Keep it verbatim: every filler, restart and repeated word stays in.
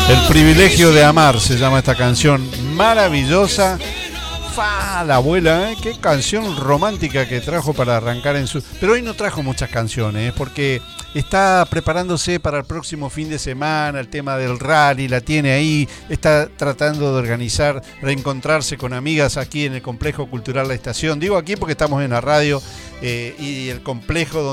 El privilegio de amar se llama esta canción, maravillosa. Fa, la abuela, ¿eh? Qué canción romántica que trajo para arrancar en su... Pero hoy no trajo muchas canciones, ¿eh? Porque está preparándose para el próximo fin de semana, el tema del rally, la tiene ahí, está tratando de organizar, reencontrarse con amigas aquí en el Complejo Cultural La Estación. Digo aquí porque estamos en la radio eh, y el complejo